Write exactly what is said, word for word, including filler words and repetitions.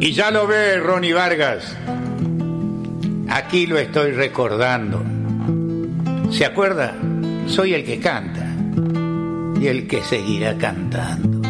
Y ya lo ve, Ronnie Vargas. Aquí lo estoy recordando. ¿Se acuerda? Soy el que canta y el que seguirá cantando.